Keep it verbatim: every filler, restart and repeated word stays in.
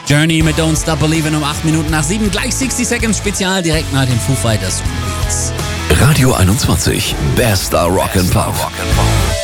Journey mit Don't Stop Believin' um acht Minuten nach sieben. Gleich sixty Seconds Spezial direkt nach den Foo Fighters. Radio einundzwanzig, bester Rock'n'Pop.